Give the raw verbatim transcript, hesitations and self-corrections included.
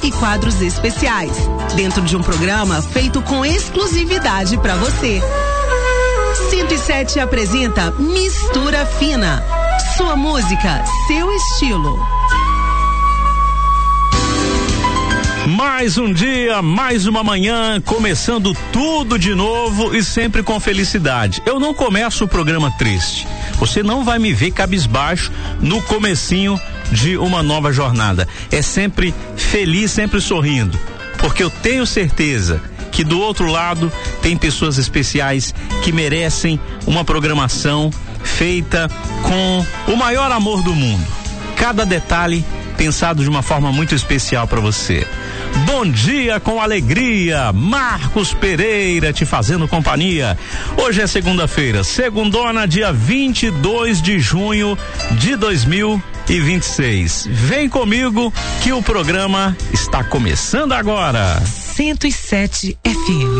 e quadros especiais, dentro de um programa feito com exclusividade para você. cento e sete apresenta Mistura Fina. Sua música, seu estilo. Mais um dia, mais uma manhã, começando tudo de novo e sempre com felicidade. Eu não começo o programa triste. Você não vai me ver cabisbaixo no comecinho de uma nova jornada. É sempre feliz, sempre sorrindo, porque eu tenho certeza que do outro lado tem pessoas especiais que merecem uma programação feita com o maior amor do mundo. Cada detalhe pensado de uma forma muito especial para você. Bom dia com alegria, Marcos Pereira te fazendo companhia. Hoje é segunda-feira, segundona, dia vinte e dois de junho de dois mil e vinte e seis. Vem comigo que o programa está começando agora. cento e sete F M.